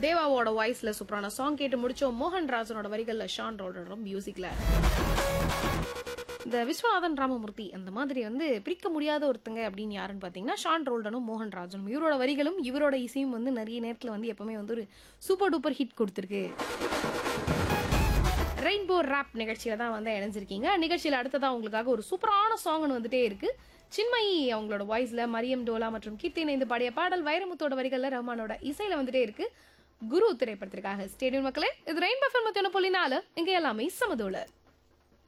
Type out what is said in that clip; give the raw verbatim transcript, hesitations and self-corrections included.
தேவாவோட வாய்ஸ்ல சூப்பரான சாங் கேட்டு முடிச்சோம். மோகன் ராஜனோட வரிகள்ல ஷான் ரோல்டனோட மியூசிக்ல இந்த விஸ்வநாதன் ராமமூர்த்தி அந்த மாதிரி வந்து பிரிக்க முடியாத ஒருத்தங்க அப்படின்னு யாருன்னு பாத்தீங்கன்னா ஷான் ரோல்டனும் மோகன் ராஜனும். இவரோட வரிகளும் இவரோட இசையும் வந்து நிறைய நேரத்துல வந்து எப்பவுமே வந்து ஒரு சூப்பர் டூப்பர் ஹிட் கொடுத்துருக்கு. ரெயின்போ ராப் நிகழ்ச்சியில தான் வந்து இணைஞ்சிருக்கீங்க. நிகழ்ச்சியில அடுத்ததா உங்களுக்காக ஒரு சூப்பரான சாங்னு வந்துட்டே இருக்கு. சின்மயி அவங்களோட வாய்ஸ்ல மரியம் டோலா மற்றும் கீர்த்தி இணைந்து பாடிய பாடல் வைரமுத்தோட வரிகள்ல ரஹ்மானோட இசையில வந்துட்டே இருக்கு. குரு திரைப்படத்திற்காக ஸ்டேடியம் மக்களே, இது ரெயின்போ எஃப்எம் தொண்ணூறு புள்ளி நாலு, இங்க எல்லாமே சமதோல.